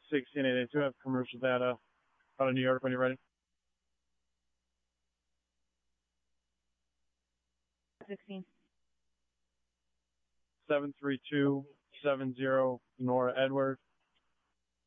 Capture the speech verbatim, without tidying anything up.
sixteen eighty-two. I have commercial data out of New York when you're ready. sixteen. seven three two seven zero Nora Edward.